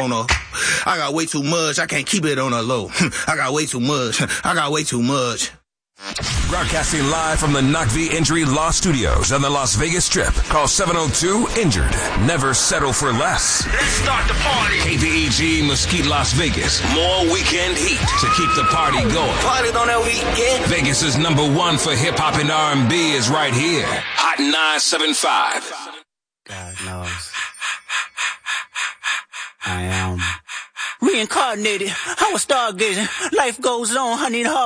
on a. I got way too much. I can't keep it on a low. I got way too much. I got way too much. Broadcasting live from the Knockv Injury Law Studios on the Las Vegas Strip. Call 702-INJURED. Never settle for less. Let's start the party. KPEG Mesquite, Las Vegas. More weekend heat to keep the party going. Party on that weekend. Vegas's #1 for hip-hop and R&B is right here. Hot 975. God knows. I am reincarnated. I was stargazing. Life goes on, honey.